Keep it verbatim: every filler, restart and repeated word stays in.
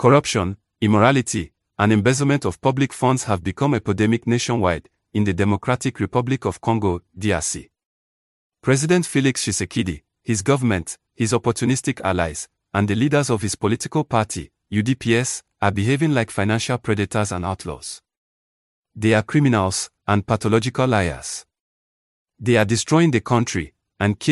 Corruption, immorality, and embezzlement of public funds have become epidemic nationwide in the Democratic Republic of Congo, D R C. President Felix Tshisekedi, his government, his opportunistic allies, and the leaders of his political party, U D P S, are behaving like financial predators and outlaws. They are criminals and pathological liars. They are destroying the country and killing